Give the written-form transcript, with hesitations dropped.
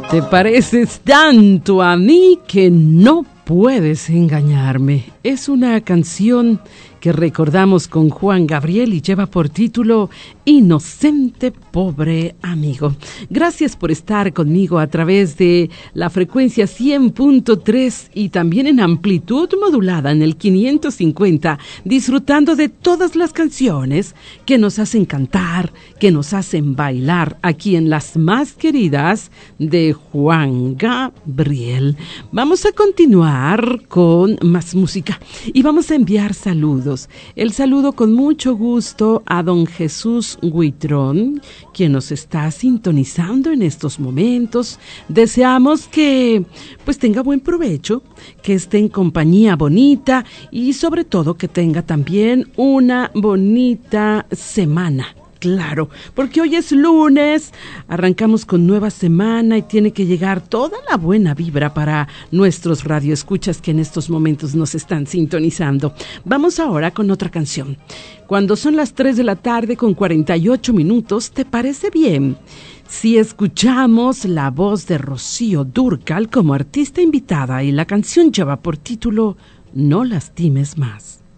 Te pareces tanto a mí que no puedes engañarme. Es una canción que recordamos con Juan Gabriel y lleva por título Inocente Pobre Amigo. Gracias por estar conmigo a través de la frecuencia 100.3 y también en amplitud modulada en el 550, disfrutando de todas las canciones que nos hacen cantar, que nos hacen bailar aquí en Las Más Queridas de Juan Gabriel. Vamos a continuar con más música y vamos a enviar saludos. El saludo con mucho gusto a don Jesús Huitrón, quien nos está sintonizando en estos momentos. Deseamos que tenga buen provecho, que esté en compañía bonita y sobre todo que tenga también una bonita semana. Claro, porque hoy es lunes, arrancamos con nueva semana y tiene que llegar toda la buena vibra para nuestros radioescuchas que en estos momentos nos están sintonizando. Vamos ahora con otra canción. Cuando son las 3 de la tarde con 48 minutos, ¿te parece bien si escuchamos la voz de Rocío Dúrcal como artista invitada y la canción lleva por título No lastimes más?